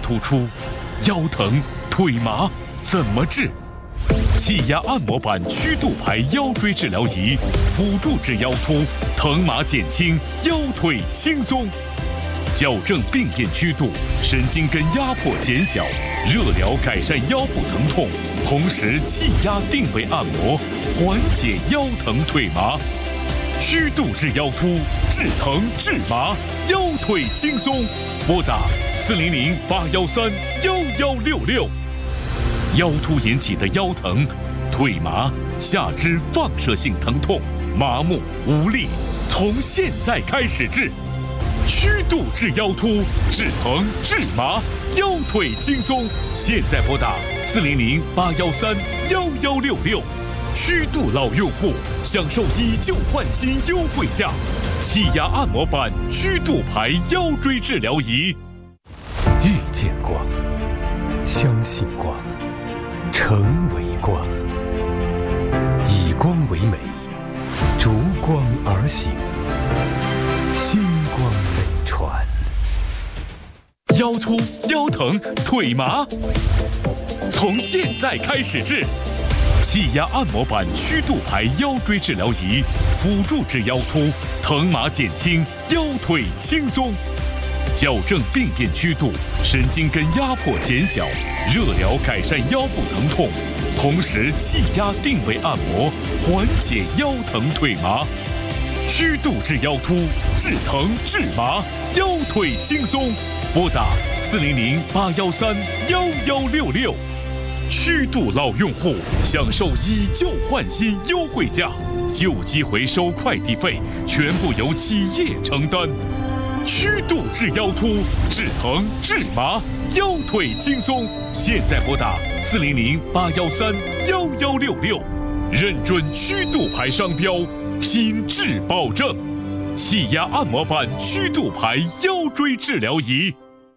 突出、腰疼、腿麻怎么治？气压按摩板曲度牌腰椎治疗仪，辅助治腰突，疼麻减轻，腰腿轻松。矫正病变曲度，神经根压迫减小，热疗改善腰部疼痛，同时气压定位按摩，缓解腰疼腿麻。曲度治腰突，治疼治麻，腰腿轻松。拨打400-813-1166。腰突引起的腰疼、腿麻、下肢放射性疼痛、麻木无力，从现在开始治。曲度治腰突，治疼治麻，腰腿轻松。现在拨打400-813-1166。曲度老用户享受以旧换新优惠价，气压按摩板曲度牌腰椎治疗仪。 遇见光，相信光，成为光，以光为美，逐光而行，星光美传。 腰突、腰疼、腿麻，从现在开始治。气压按摩板曲度牌腰椎治疗仪，辅助治腰突，疼麻减轻，腰腿轻松。矫正病变曲度，神经根压迫减小，热疗改善腰部疼痛，同时气压定位按摩，缓解腰疼腿麻。曲度治腰突，治疼治麻，腰腿轻松。拨打400-813-1166。曲度老用户享受以旧换新优惠价，旧机回收快递费全部由企业承担。曲度治腰突，治疼治麻，腰腿轻松。现在拨打400-813-1166，认准曲度牌商标，品质保证。气压按摩板曲度牌腰椎治疗仪。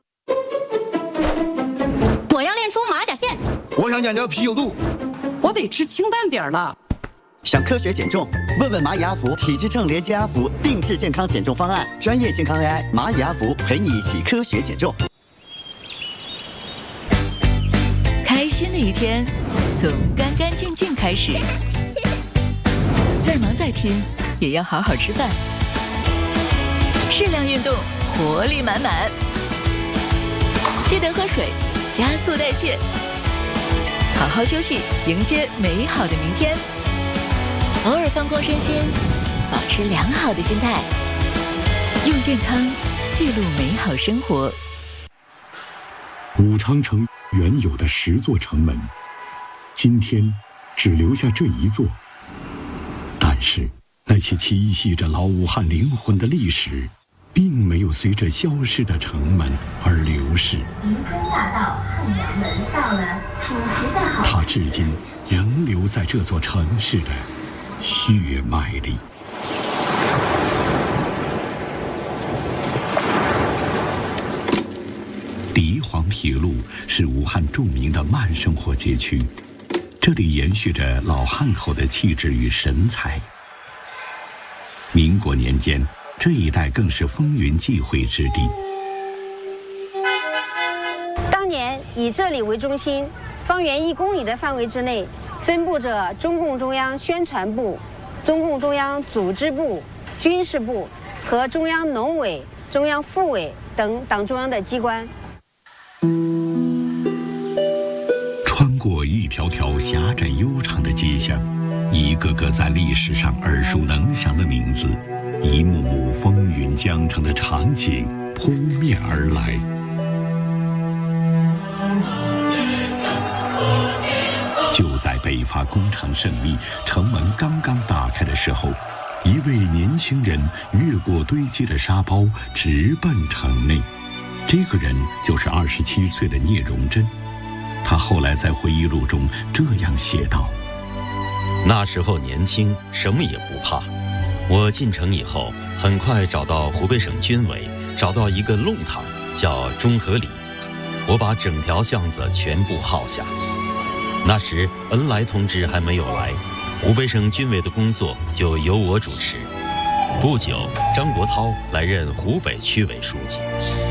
我要练出马甲线。 我想减掉啤酒肚， 我得吃清淡点了。 想科学减重？问问蚂蚁阿福体质秤连接阿福定制健康减重方案，专业健康 AI 蚂蚁阿福陪你一起科学减重。 开心的一天从干干净净开始，再忙再拼也要好好吃饭，适量运动，活力满满。记得喝水，加速代谢。好好休息，迎接美好的明天。偶尔放空身心，保持良好的心态，用健康记录美好生活。 武昌城原有的10座城门，今天只留下这一座。但是那些栖息着老武汉灵魂的历史，并没有随着消失的城门而流逝。 迎春大道凤阳门到了，请携带好。 它至今仍留在这座城市的血脉里。黎黄铁路是武汉著名的慢生活街区，这里延续着老汉口的气质与神采。民国年间，这一带更是风云际会之地。 当年以这里为中心，方圆1公里的范围之内，分布着中共中央宣传部、中共中央组织部、军事部和中央农委、中央妇委等党中央的机关。 穿过一条条狭窄悠长的街巷，一个个在历史上耳熟能详的名字，一幕幕风云江城的场景扑面而来。就在北伐攻城胜利，城门刚刚打开的时候，一位年轻人越过堆积的沙包，直奔城内。这个人就是27岁的聂荣臻。他后来在回忆录中这样写道： 那时候年轻，什么也不怕。我进城以后，很快找到湖北省军委，找到一个弄堂叫中和里，我把整条巷子全部耗下。那时恩来同志还没有来，湖北省军委的工作就由我主持。不久，张国焘来任湖北区委书记。